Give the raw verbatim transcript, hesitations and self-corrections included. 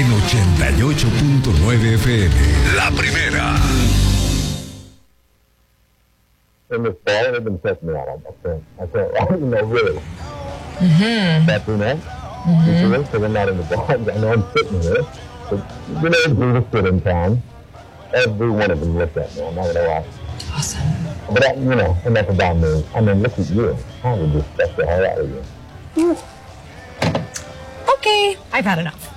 en ochenta y ocho punto nueve F M. La primera. In this ball, they've been checking me out. I can't, I can't, you know, really. Mm-hmm. That brunette, mm-hmm. Because I'm not in the ball. I know I'm sitting here. But, you know, the kid in town, every one of them looked at me. I'm not going to lie. Awesome. But, I, you know, enough about me. I mean, look at you. I would respect the hell out of you. Okay, I've had enough.